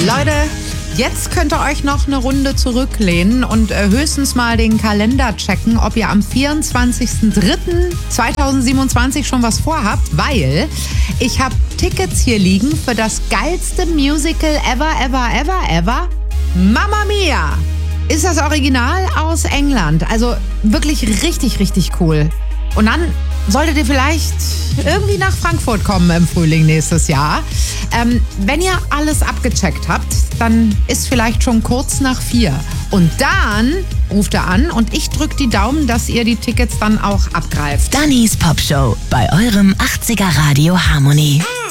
Leute, jetzt könnt ihr euch noch eine Runde zurücklehnen und höchstens mal den Kalender checken, ob ihr am 24.03.2027 schon was vorhabt, weil ich habe Tickets hier liegen für das geilste Musical ever. Mamma Mia! Ist das Original aus England. Also wirklich richtig cool. Und dann solltet ihr vielleicht irgendwie nach Frankfurt kommen im Frühling nächstes Jahr. Wenn ihr alles abgecheckt habt, dann ist vielleicht schon kurz nach 4. Und dann ruft er an und ich drücke die Daumen, dass ihr die Tickets dann auch abgreift. Dannys Popshow bei eurem 80er Radio Harmony.